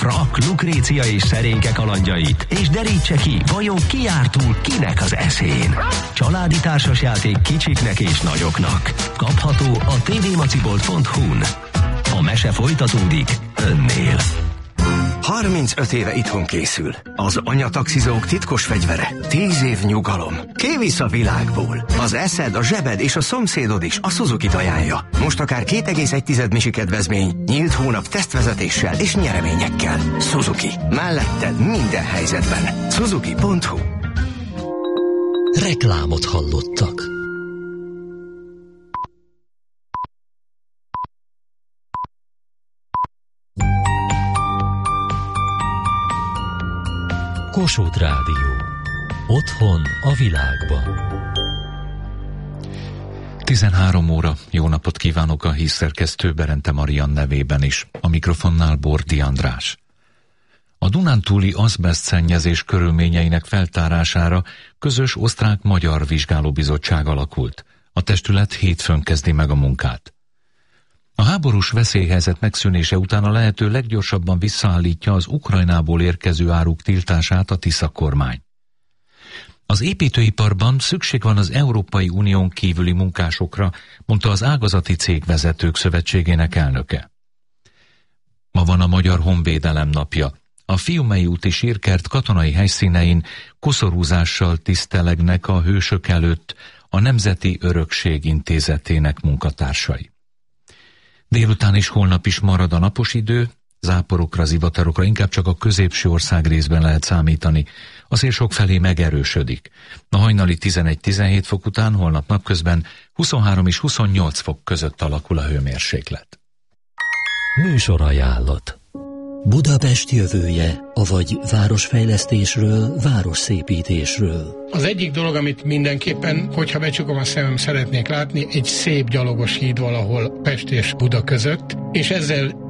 Frak, Lukrécia és Szerénke kalandjait, és derítse ki, vajon ki jár túl kinek az eszén. Családi társasjáték kicsiknek és nagyoknak. Kapható a tvmacibolt.hu-n. A mese folytatódik önnél. 35 éve itthon készül. Az anyataxizók titkos fegyvere. 10 év nyugalom. Kivisz a világból. Az eszed, a zsebed és a szomszédod is a Suzuki-t ajánlja. Most akár 2,1 misi kedvezmény, nyílt hónap tesztvezetéssel és nyereményekkel. Suzuki. Melletted minden helyzetben. Suzuki.hu. Reklámot hallottak. Kossuth Rádió. Otthon a világban. 13 óra. Jó napot kívánok a hírszerkesztő Berente Marian nevében is. A mikrofonnál Bordi András. A dunántúli azbesztszennyezés körülményeinek feltárására közös osztrák-magyar vizsgálóbizottság alakult. A testület hétfőn kezdi meg a munkát. A háborús veszélyhelyzet megszűnése után a lehető leggyorsabban visszaállítja az Ukrajnából érkező áruk tiltását a Tisza kormány. Az építőiparban szükség van az Európai Unión kívüli munkásokra, mondta az Ágazati Cégvezetők Szövetségének elnöke. Ma van a Magyar Honvédelem napja. A Fiumei úti sírkert katonai helyszínein koszorúzással tisztelegnek a hősök előtt a Nemzeti Örökség Intézetének munkatársai. Délután és holnap is marad a napos idő, záporokra, zivatarokra inkább csak a középső ország részben lehet számítani. A szél sokfelé megerősödik. A hajnali 11-17 fok után holnap napközben 23 és 28 fok között alakul a hőmérséklet. Műsorajánlat. Budapest jövője, avagy városfejlesztésről, városszépítésről. Az egyik dolog, amit mindenképpen, hogyha becsukom a szemem, szeretnék látni, egy szép gyalogos híd valahol Pest és Buda között, és ezzel